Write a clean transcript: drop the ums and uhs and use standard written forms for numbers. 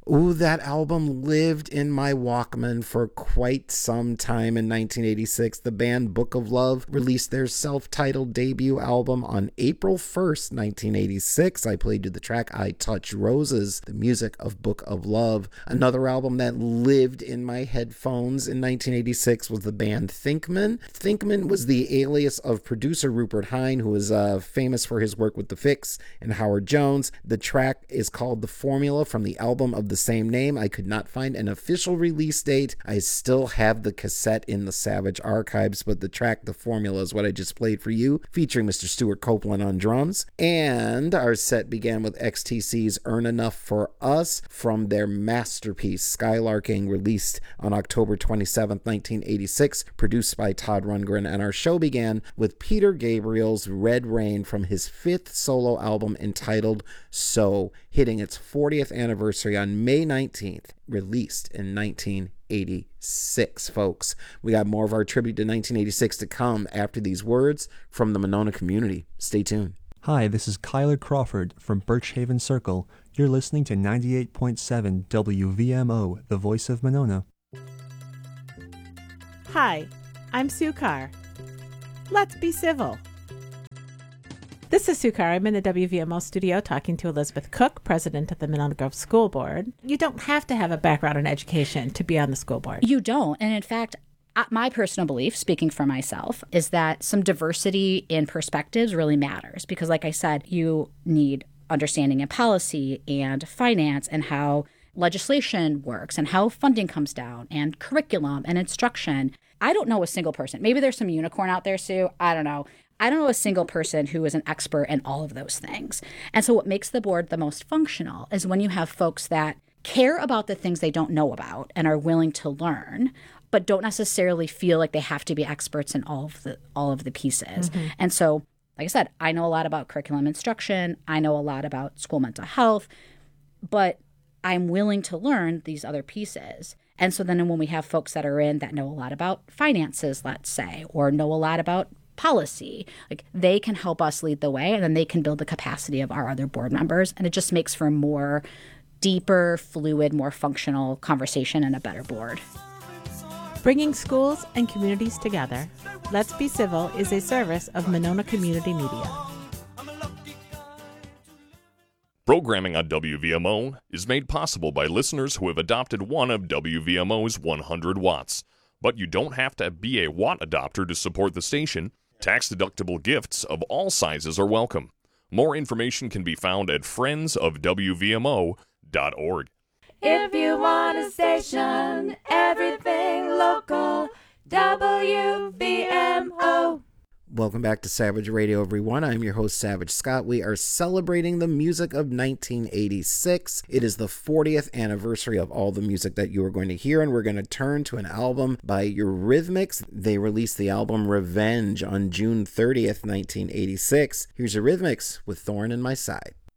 Ooh, that album lived in my Walkman for quite some time. In 1986, the band Book of Love released their self-titled debut album on April 1st, 1986. I played you the track I Touch Roses, the music of Book of Love. Another album that lived in my headphones in 1986 was the band Thinkman. Thinkman was the alias of producer Rupert Hine, who was famous for his work with The Fix and Howard Jones. The track is called The Formula from the album of the same name. I could not find an official release date. I still have the cassette in the Savage archives, but the track The Formula is what I just played for you, featuring Mr. Stuart Copeland on drums. And our set began with XTC's Earn Enough for Us from their masterpiece Skylarking, released on October 27th, 1986, produced by Todd Rundgren. And our show began with Peter Gabriel's Red Rain from his 5th solo album entitled So, hitting its 40th anniversary on May 19th, released in 1986, folks. We got more of our tribute to 1986 to come after these words from the Monona community. Stay tuned. Hi, this is Kyler Crawford from Birchhaven Circle. You're listening to 98.7 WVMO, the voice of Monona. Hi, I'm Sue Carr. Let's be civil. This is Sue Carr. I'm in the WVMO studio talking to Elizabeth Cook, president of the Monona Grove School Board. You don't have to have a background in education to be on the school board. You don't. And in fact, my personal belief, speaking for myself, is that some diversity in perspectives really matters. Because like I said, you need understanding in policy and finance and how legislation works and how funding comes down and curriculum and instruction. I don't know a single person. Maybe there's some unicorn out there, Sue. I don't know. I don't know a single person who is an expert in all of those things. And so what makes the board the most functional is when you have folks that care about the things they don't know about and are willing to learn, but don't necessarily feel like they have to be experts in all of the pieces. Mm-hmm. And so, like I said, I know a lot about curriculum instruction. I know a lot about school mental health, but I'm willing to learn these other pieces. And so then when we have folks that are in that know a lot about finances, let's say, or know a lot about policy, like they can help us lead the way, and then they can build the capacity of our other board members. And it just makes for a more deeper, fluid, more functional conversation and a better board. Bringing schools and communities together, Let's Be Civil is a service of Monona Community Media. Programming on WVMO is made possible by listeners who have adopted one of WVMO's 100 watts. But you don't have to be a watt adopter to support the station. Tax-deductible gifts of all sizes are welcome. More information can be found at friendsofwvmo.org. If you want a station, everything local, WVMO. Welcome back to Savage Radio, everyone. I'm your host, Savage Scott. We are celebrating the music of 1986. It is the 40th anniversary of all the music that you are going to hear, and we're going to turn to an album by Eurythmics. They released the album Revenge on June 30th, 1986. Here's Eurythmics with Thorn in My Side.